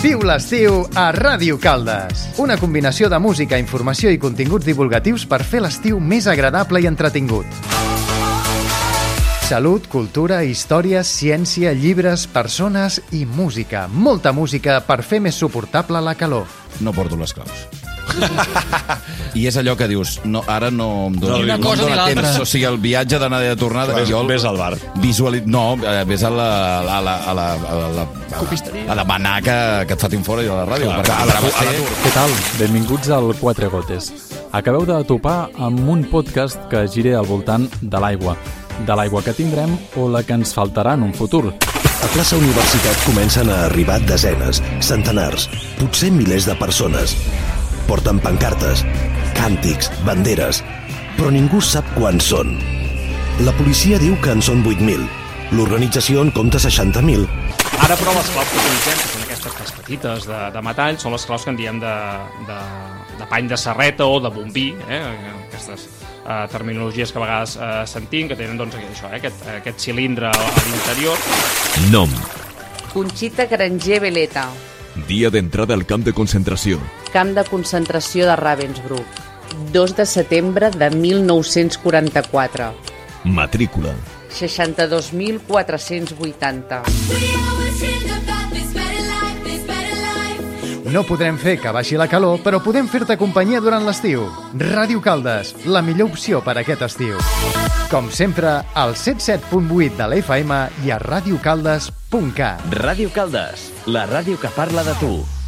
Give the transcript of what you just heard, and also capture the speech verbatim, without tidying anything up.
Viu l'estiu a Ràdio Caldes. Una combinació de música, informació i continguts divulgatius per fer l'estiu més agradable i entretingut. Salut, cultura, història, ciència, llibres, persones i música. Molta música per fer més suportable la calor. No porto les claus. I és allò que dius, no, ara no em dóna, Ni una no cosa em ni dóna l'altra. temps. O sigui, el viatge d'anada i de tornada... Ves, jo el ves al bar. Visuali... No, eh, ves a la, a la, a la, a la, a la, Copisteria. a demanar que, que et fatin fora a la ràdio. Clar, perquè a ara va l'atur, a ser... l'atur. Què tal? Benvinguts al Quatre Gotes. Acabeu de topar amb un podcast que gire al voltant de l'aigua. De l'aigua que tindrem o la que ens faltarà en un futur. A plaça Universitat comencen a arribar desenes, centenars, potser milers de persones. Porten pancartes, càntics, banderes, però ningú sap quants són. La policia diu que en són vuit mil. L'organització en compta seixanta mil. Ara, però, les claus que utilitzem, que són aquestes classes petites de, de metall, són les claus que en diem de, de, de pany de serreta o de bombí, eh? Aquestes eh, terminologies que a vegades eh, sentim, que tenen doncs, això, eh? aquest, aquest cilindre a, a l'interior. Nom. Conxita Granger Veleta. Dia d'entrada al camp de concentració. Camp de concentració de Ravensbrück. dos de setembre de mil nou-cents quaranta-quatre. Matrícula. seixanta-dos mil quatre-cents vuitanta. No podrem fer que baixi la calor, però podem fer-te companyia durant l'estiu. Ràdio Caldes, la millor opció per aquest estiu. Com sempre, al setanta set punt vuit de l'F M i a radiocaldes punt cat. Ràdio Caldes, la ràdio que parla de tu.